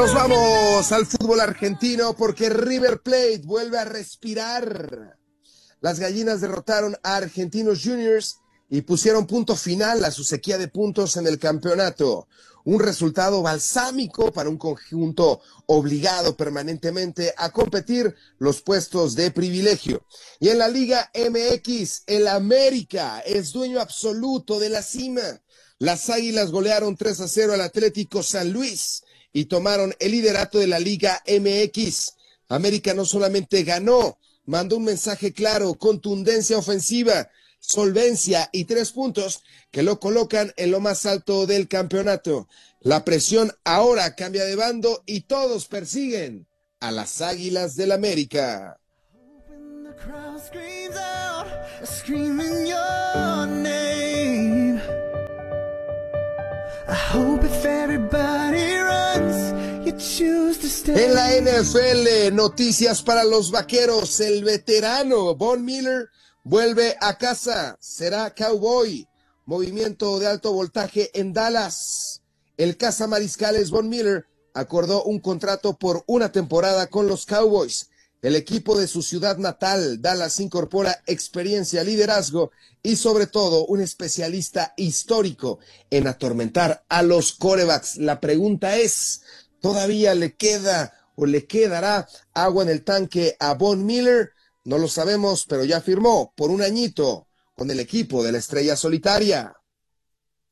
Nos vamos al fútbol argentino porque River Plate vuelve a respirar. Las gallinas derrotaron a Argentinos Juniors y pusieron punto final a su sequía de puntos en el campeonato. Un resultado balsámico para un conjunto obligado permanentemente a competir los puestos de privilegio. Y en la Liga MX, el América es dueño absoluto de la cima. Las Águilas golearon 3-0 al Atlético San Luis y tomaron el liderato de la Liga MX. América no solamente ganó, mandó un mensaje claro, contundencia ofensiva, solvencia y 3 puntos que lo colocan en lo más alto del campeonato. La presión ahora cambia de bando y todos persiguen a las Águilas del América. En la NFL, noticias para los vaqueros. El veterano Von Miller vuelve a casa, será Cowboy. Movimiento de alto voltaje en Dallas. El cazamariscales Von Miller acordó un contrato por una temporada con los Cowboys. El equipo de su ciudad natal, Dallas, incorpora experiencia, liderazgo y sobre todo un especialista histórico en atormentar a los quarterbacks. La pregunta es, ¿todavía le queda o le quedará agua en el tanque a Von Miller? No lo sabemos, pero ya firmó por un añito con el equipo de la estrella solitaria.